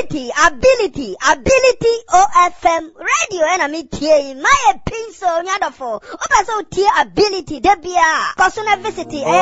ability OFM radio and me tie my pin so nyadofo oba so tie ability debia cause na visit